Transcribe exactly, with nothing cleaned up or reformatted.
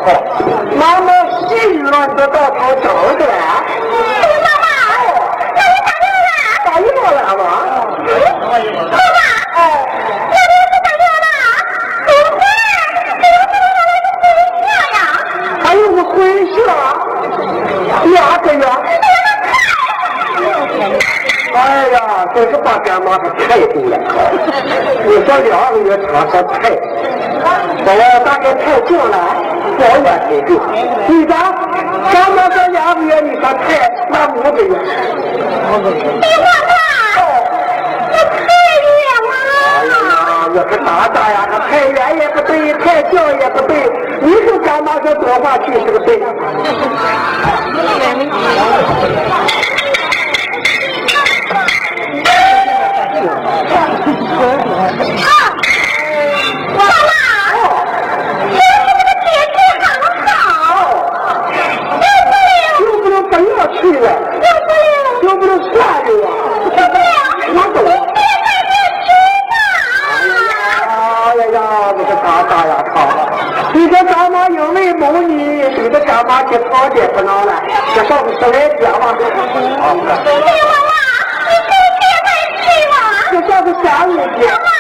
快，妈妈细乱的到头找的。 妈妈，那你打电话？ 打电话了吗？ 妈妈，哎，那你是打电话？不会，这个是我的回信呀。 还有个回信，两个月。哎呀，真是把干妈给太多了！你说两个月长是太，我大概太近了，我也太近。你咋干妈这两个月你说太，那五个月？ 你妈妈，这太远了。 哎呀，我是打打呀，这太远也不对，太近也不对。你说干妈这多话去是个对。去了，又不能算着啊！我懂。哎呀呀，这个大大呀，好了！你这干妈因为蒙你，你这干妈去跑点不能了，这上十来天吧。 哎呀妈妈，你这天太气了！ 这上是三五天。